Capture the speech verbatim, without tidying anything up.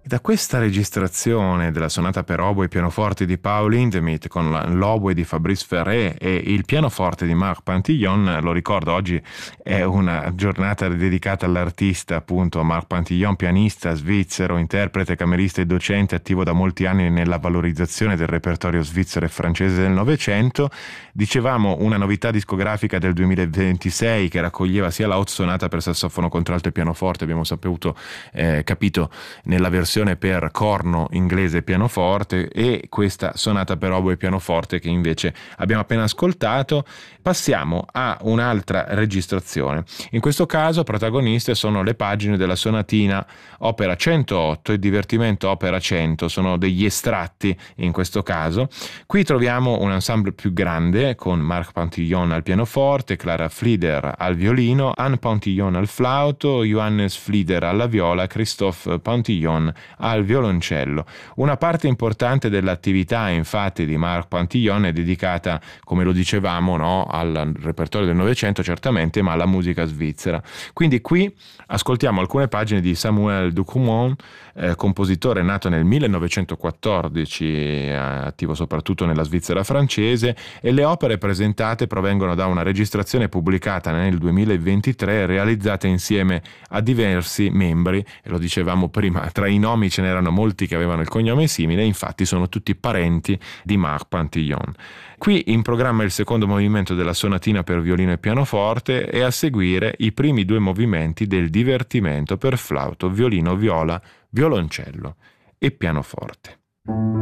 Da questa registrazione della sonata per oboe e pianoforte di Paul Hindemith con l'oboe di Fabrice Ferré e il pianoforte di Marc Pantillon, lo ricordo, oggi è una giornata dedicata all'artista, appunto Marc Pantillon, pianista svizzero, interprete, cammerista e docente attivo da molti anni nella valorizzazione del repertorio svizzero e francese del Novecento. Dicevamo una novità discografica del duemilaventisei che raccoglieva sia la haute sonata per sassofono, contralto e pianoforte, abbiamo saputo, eh, capito, nella versione per corno inglese e pianoforte, e questa sonata per oboe e pianoforte che invece abbiamo appena ascoltato. Passiamo a un'altra registrazione. In questo caso protagoniste sono le pagine della sonatina opera centootto e divertimento opera cento, sono degli estratti in questo caso. Qui troviamo un ensemble più grande con Marc Pantillon al pianoforte, Clara Flieder al violino, Anne Pantillon al flauto, Johannes Flieder alla viola, Christophe Pantillon al violoncello. Una parte importante dell'attività infatti di Marc Pantillon è dedicata, come lo dicevamo, no, al repertorio del Novecento certamente, ma alla musica svizzera. Quindi qui ascoltiamo alcune pagine di Samuel Ducremont, eh, compositore nato nel millenovecentoquattordici, eh, attivo soprattutto nella Svizzera francese, e le opere presentate provengono da una registrazione pubblicata nel duemilaventitré realizzata insieme a diversi membri, e lo dicevamo prima, tra i nomi ce n'erano molti che avevano il cognome simile, infatti sono tutti parenti di Marc Pantillon. Qui in programma il secondo movimento della sonatina per violino e pianoforte e a seguire i primi due movimenti del divertimento per flauto, violino, viola, violoncello e pianoforte.